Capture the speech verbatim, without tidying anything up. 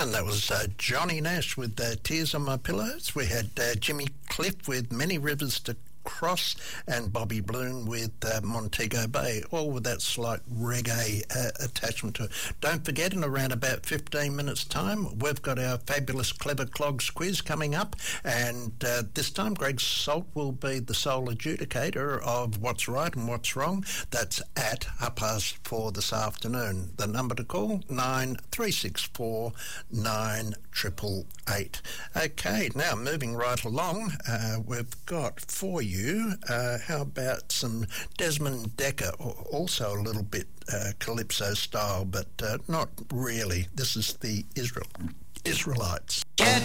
And that was uh, Johnny Nash with uh, Tears on My Pillows. We had uh, Jimmy Cliff with Many Rivers to Cross, and Bobby Bloom with uh, Montego Bay, all with that slight reggae uh, attachment to it. Don't forget, in around about fifteen minutes' time, we've got our fabulous Clever Clogs quiz coming up, and uh, this time Greg Salt will be the sole adjudicator of what's right and what's wrong. That's at half past four this afternoon. The number to call, nine three six four nine eight eight eight. Okay, now moving right along, uh, we've got for you, uh, how about some Desmond Decker, also a little bit uh, Calypso style, but uh, not really. This is the Israel Israelites. Get